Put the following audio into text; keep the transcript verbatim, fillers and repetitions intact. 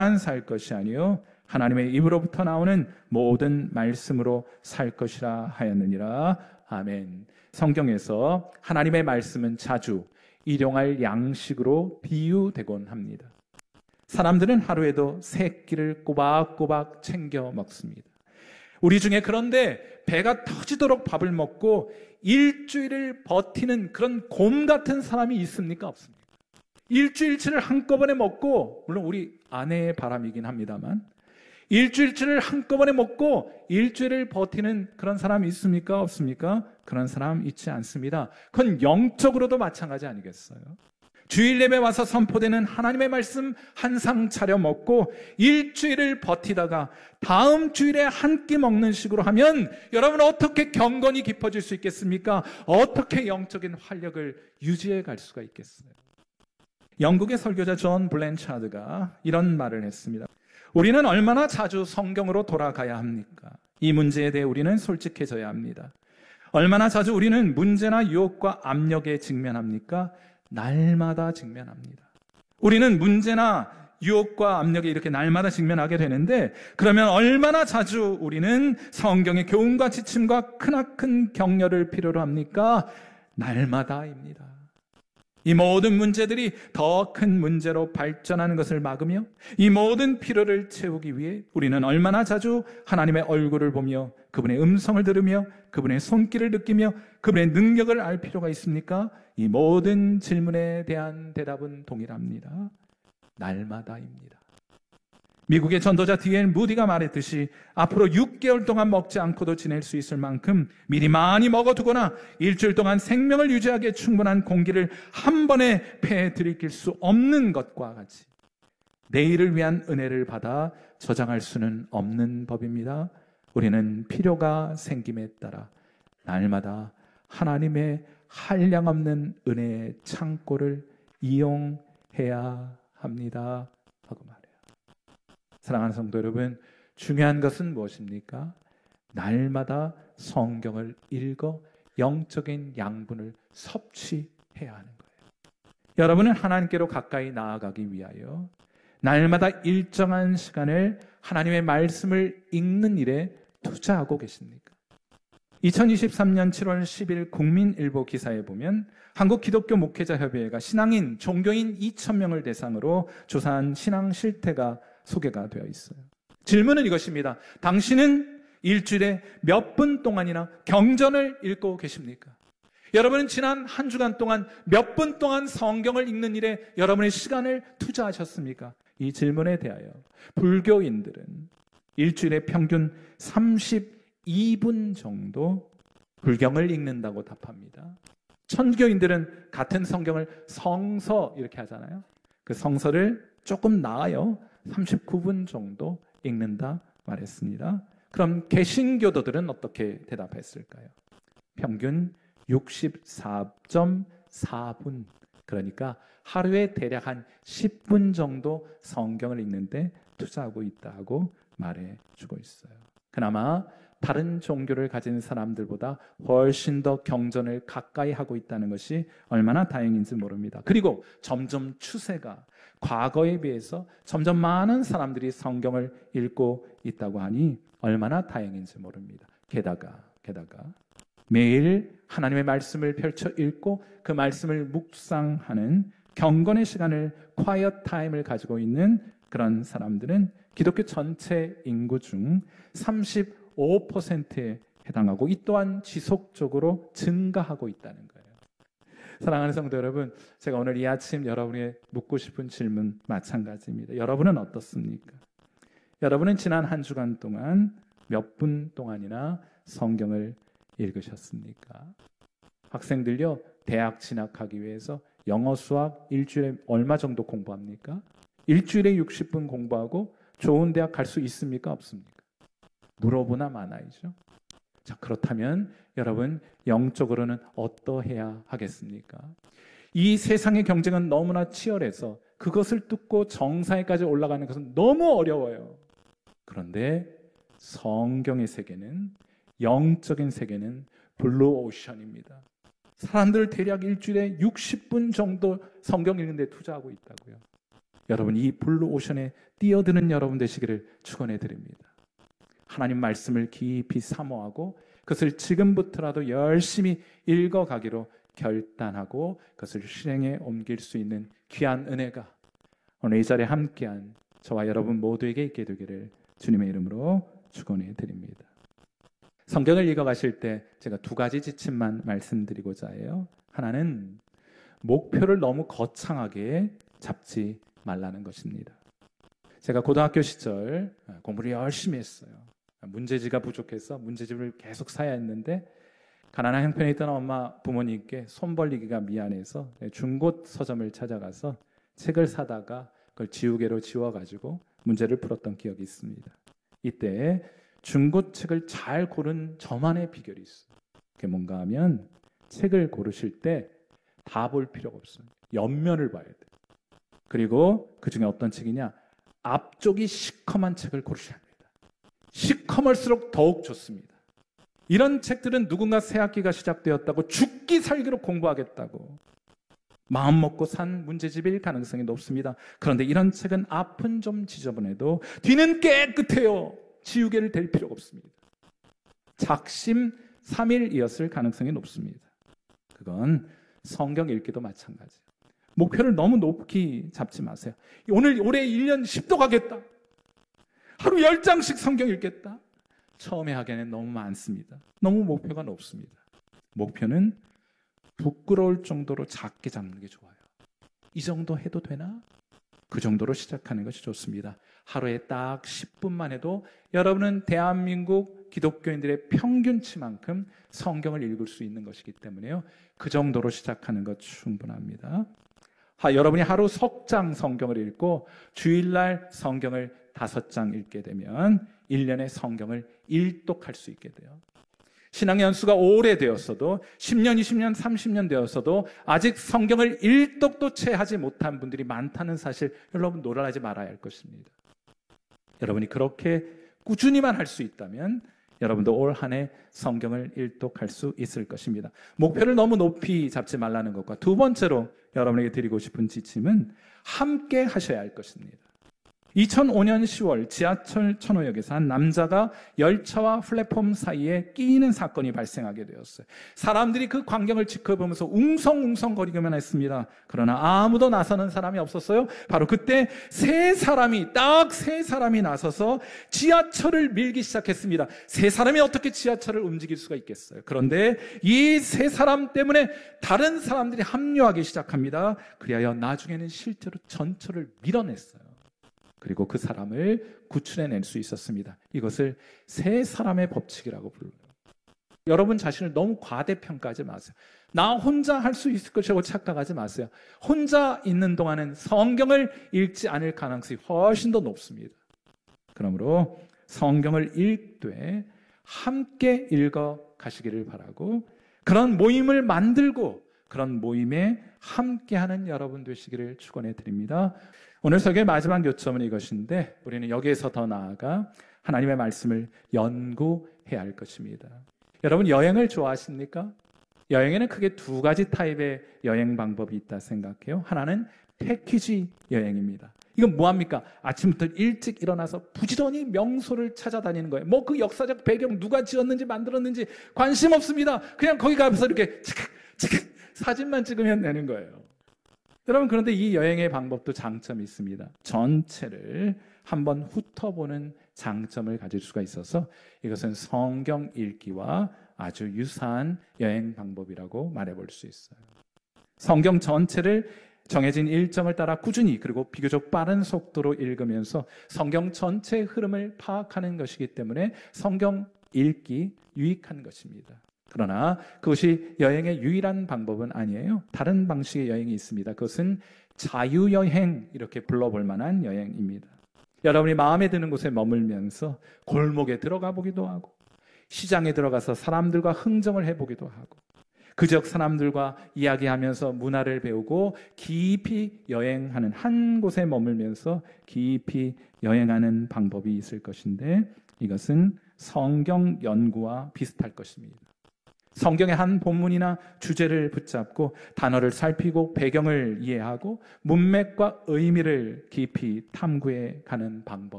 살 것이 아니요 하나님의 입으로부터 나오는 모든 말씀으로 살 것이라 하였느니라. 아멘. 성경에서 하나님의 말씀은 자주 일용할 양식으로 비유되곤 합니다. 사람들은 하루에도 세 끼를 꼬박꼬박 챙겨 먹습니다. 우리 중에 그런데 배가 터지도록 밥을 먹고 일주일을 버티는 그런 곰 같은 사람이 있습니까? 없습니까? 일주일치를 한꺼번에 먹고, 물론 우리 아내의 바람이긴 합니다만, 일주일치를 한꺼번에 먹고 일주일을 버티는 그런 사람이 있습니까? 없습니까? 그런 사람 있지 않습니다. 그건 영적으로도 마찬가지 아니겠어요? 주일 예배 와서 선포되는 하나님의 말씀 한 상 차려 먹고 일주일을 버티다가 다음 주일에 한 끼 먹는 식으로 하면 여러분 어떻게 경건이 깊어질 수 있겠습니까? 어떻게 영적인 활력을 유지해 갈 수가 있겠어요? 영국의 설교자 존 블랜차드가 이런 말을 했습니다. 우리는 얼마나 자주 성경으로 돌아가야 합니까? 이 문제에 대해 우리는 솔직해져야 합니다. 얼마나 자주 우리는 문제나 유혹과 압력에 직면합니까? 날마다 직면합니다. 우리는 문제나 유혹과 압력에 이렇게 날마다 직면하게 되는데, 그러면 얼마나 자주 우리는 성경의 교훈과 지침과 크나큰 격려를 필요로 합니까? 날마다입니다. 이 모든 문제들이 더 큰 문제로 발전하는 것을 막으며 이 모든 필요를 채우기 위해 우리는 얼마나 자주 하나님의 얼굴을 보며 그분의 음성을 들으며 그분의 손길을 느끼며 그분의 능력을 알 필요가 있습니까? 이 모든 질문에 대한 대답은 동일합니다. 날마다입니다. 미국의 전도자 디엘 무디가 말했듯이 앞으로 육 개월 동안 먹지 않고도 지낼 수 있을 만큼 미리 많이 먹어두거나 일주일 동안 생명을 유지하기에 충분한 공기를 한 번에 폐에 들이킬 수 없는 것과 같이 내일을 위한 은혜를 받아 저장할 수는 없는 법입니다. 우리는 필요가 생김에 따라 날마다 하나님의 한량없는 은혜의 창고를 이용해야 합니다 하고 말해요. 사랑하는 성도 여러분, 중요한 것은 무엇입니까? 날마다 성경을 읽어 영적인 양분을 섭취해야 하는 거예요. 여러분은 하나님께로 가까이 나아가기 위하여 날마다 일정한 시간을 하나님의 말씀을 읽는 일에 투자하고 계십니까? 이천이십삼 년 칠월 십일 국민일보 기사에 보면 한국기독교 목회자협의회가 신앙인, 종교인 이천 명을 대상으로 조사한 신앙 실태가 소개가 되어 있어요. 질문은 이것입니다. 당신은 일주일에 몇 분 동안이나 경전을 읽고 계십니까? 여러분은 지난 한 주간 동안 몇 분 동안 성경을 읽는 일에 여러분의 시간을 투자하셨습니까? 이 질문에 대하여 불교인들은 일주일에 평균 삼십이 분 정도 불경을 읽는다고 답합니다. 천주교인들은 같은 성경을 성서 이렇게 하잖아요. 그 성서를 조금 나아요. 삼십구 분 정도 읽는다 말했습니다. 그럼 개신교도들은 어떻게 대답했을까요? 평균 육십사 점 사 분, 그러니까 하루에 대략 한 십 분 정도 성경을 읽는데 투자하고 있다고 말해주고 있어요. 그나마 다른 종교를 가진 사람들보다 훨씬 더 경전을 가까이 하고 있다는 것이 얼마나 다행인지 모릅니다. 그리고 점점 추세가 과거에 비해서 점점 많은 사람들이 성경을 읽고 있다고 하니 얼마나 다행인지 모릅니다. 게다가 게다가 매일 하나님의 말씀을 펼쳐 읽고 그 말씀을 묵상하는 경건의 시간을, quiet 타임을 가지고 있는 그런 사람들은 기독교 전체 인구 중 삼십오 퍼센트에 해당하고 이 또한 지속적으로 증가하고 있다는 거예요. 사랑하는 성도 여러분, 제가 오늘 이 아침 여러분에게 묻고 싶은 질문 마찬가지입니다. 여러분은 어떻습니까? 여러분은 지난 한 주간 동안 몇 분 동안이나 성경을 읽으셨습니까? 학생들요, 대학 진학하기 위해서 영어 수학 일주일에 얼마 정도 공부합니까? 일주일에 육십 분 공부하고 좋은 대학 갈 수 있습니까? 없습니까? 물어보나 마나이죠. 자, 그렇다면 여러분 영적으로는 어떠해야 하겠습니까? 이 세상의 경쟁은 너무나 치열해서 그것을 뚫고 정상에까지 올라가는 것은 너무 어려워요. 그런데 성경의 세계는, 영적인 세계는 블루 오션입니다. 사람들 대략 일주일에 육십 분 정도 성경 읽는 데 투자하고 있다고요. 여러분 이 블루오션에 뛰어드는 여러분 되시기를 축원해 드립니다. 하나님 말씀을 깊이 사모하고 그것을 지금부터라도 열심히 읽어가기로 결단하고 그것을 실행에 옮길 수 있는 귀한 은혜가 오늘 이 자리에 함께한 저와 여러분 모두에게 있게 되기를 주님의 이름으로 축원해 드립니다. 성경을 읽어가실 때 제가 두 가지 지침만 말씀드리고자 해요. 하나는 목표를 너무 거창하게 잡지 말라는 것입니다. 제가 고등학교 시절 공부를 열심히 했어요. 문제지가 부족해서 문제집을 계속 사야 했는데 가난한 형편에 있던 엄마 부모님께 손 벌리기가 미안해서 중고 서점을 찾아가서 책을 사다가 그걸 지우개로 지워가지고 문제를 풀었던 기억이 있습니다. 이때 중고책을 잘 고른 저만의 비결이 있어요. 그게 뭔가 하면 책을 고르실 때 다 볼 필요가 없어요. 옆면을 봐야 돼요. 그리고 그 중에 어떤 책이냐? 앞쪽이 시커먼 책을 고르셔야 합니다. 시커멀수록 더욱 좋습니다. 이런 책들은 누군가 새 학기가 시작되었다고 죽기 살기로 공부하겠다고 마음 먹고 산 문제집일 가능성이 높습니다. 그런데 이런 책은 앞은 좀 지저분해도 뒤는 깨끗해요. 지우개를 댈 필요가 없습니다. 작심 삼일이었을 가능성이 높습니다. 그건 성경 읽기도 마찬가지예요. 목표를 너무 높이 잡지 마세요. 오늘 올해 일 년 십 도 가겠다. 하루 열 장씩 성경 읽겠다. 처음에 하기에는 너무 많습니다. 너무 목표가 높습니다. 목표는 부끄러울 정도로 작게 잡는 게 좋아요. 이 정도 해도 되나? 그 정도로 시작하는 것이 좋습니다. 하루에 딱 십 분만 해도 여러분은 대한민국 기독교인들의 평균치만큼 성경을 읽을 수 있는 것이기 때문에요. 그 정도로 시작하는 것 충분합니다. 하, 여러분이 하루 석 장 성경을 읽고 주일날 성경을 다섯 장 읽게 되면 일 년의 성경을 일독할 수 있게 돼요. 신앙의 연수가 오래되었어도 십 년, 이십 년, 삼십 년 되었어도 아직 성경을 일독도 채 하지 못한 분들이 많다는 사실 여러분 놀라지 말아야 할 것입니다. 여러분이 그렇게 꾸준히만 할 수 있다면 여러분도 올 한 해 성경을 일독할 수 있을 것입니다. 목표를 너무 높이 잡지 말라는 것과 두 번째로 여러분에게 드리고 싶은 지침은 함께 하셔야 할 것입니다. 이천오 년 시월 지하철 천호역에서 한 남자가 열차와 플랫폼 사이에 끼이는 사건이 발생하게 되었어요. 사람들이 그 광경을 지켜보면서 웅성웅성거리기만 했습니다. 그러나 아무도 나서는 사람이 없었어요. 바로 그때 세 사람이 딱 세 사람이 나서서 지하철을 밀기 시작했습니다. 세 사람이 어떻게 지하철을 움직일 수가 있겠어요? 그런데 이 세 사람 때문에 다른 사람들이 합류하기 시작합니다. 그리하여 나중에는 실제로 전철을 밀어냈어요. 그리고 그 사람을 구출해낼 수 있었습니다. 이것을 세 사람의 법칙이라고 불러요. 여러분 자신을 너무 과대평가하지 마세요. 나 혼자 할 수 있을 것이라고 착각하지 마세요. 혼자 있는 동안은 성경을 읽지 않을 가능성이 훨씬 더 높습니다. 그러므로 성경을 읽되 함께 읽어 가시기를 바라고 그런 모임을 만들고 그런 모임에 함께하는 여러분 되시기를 축원해 드립니다. 오늘 설교의 마지막 요점은 이것인데 우리는 여기에서 더 나아가 하나님의 말씀을 연구해야 할 것입니다. 여러분 여행을 좋아하십니까? 여행에는 크게 두 가지 타입의 여행 방법이 있다 생각해요. 하나는 패키지 여행입니다. 이건 뭐합니까? 아침부터 일찍 일어나서 부지런히 명소를 찾아다니는 거예요. 뭐 그 역사적 배경 누가 지었는지 만들었는지 관심 없습니다. 그냥 거기 가서 이렇게 치크 치크 사진만 찍으면 되는 거예요. 여러분 그런데 이 여행의 방법도 장점이 있습니다. 전체를 한번 훑어보는 장점을 가질 수가 있어서 이것은 성경 읽기와 아주 유사한 여행 방법이라고 말해볼 수 있어요. 성경 전체를 정해진 일정을 따라 꾸준히 그리고 비교적 빠른 속도로 읽으면서 성경 전체의 흐름을 파악하는 것이기 때문에 성경 읽기 유익한 것입니다. 그러나 그것이 여행의 유일한 방법은 아니에요. 다른 방식의 여행이 있습니다. 그것은 자유여행 이렇게 불러볼 만한 여행입니다. 여러분이 마음에 드는 곳에 머물면서 골목에 들어가 보기도 하고 시장에 들어가서 사람들과 흥정을 해보기도 하고 그 지역 사람들과 이야기하면서 문화를 배우고 깊이 여행하는 한 곳에 머물면서 깊이 여행하는 방법이 있을 것인데 이것은 성경 연구와 비슷할 것입니다. 성경의 한 본문이나 주제를 붙잡고 단어를 살피고 배경을 이해하고 문맥과 의미를 깊이 탐구해 가는 방법.